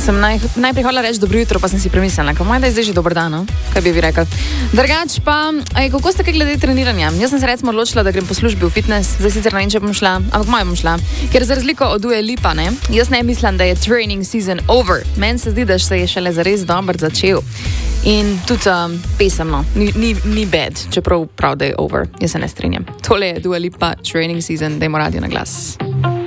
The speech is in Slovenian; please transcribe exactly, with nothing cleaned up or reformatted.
Sem naj, najprej hvala reči dobro jutro, pa sem si premislila, kako da je zdaj že dober dan, no? Kaj bi vi rekli. Drugač pa, aj, kako ste kaj glede treniranja? Jaz sem se recimo odločila, da grem po službi v fitness, zdaj sicer ne vem, če bom šla, ampak maj bom šla. Ker za razliko od Dua Lipa, ne, jaz ne mislim, da je training season over. Meni se zdi, da se je šele zares dobro začel. In tudi um, pesemno, ni, ni, ni bad, čeprav prav, da je over. Jaz se ne strinjam. Tole je Dua Lipa, training season, dajmo radio na glas.